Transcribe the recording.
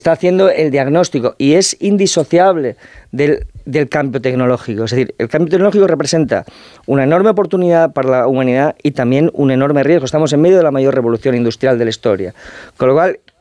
está haciendo el diagnóstico y es indisociable del cambio tecnológico. Es decir, el cambio tecnológico representa una enorme oportunidad para la humanidad y también un enorme riesgo. Estamos en medio de la mayor revolución industrial de la historia. Con lo cual,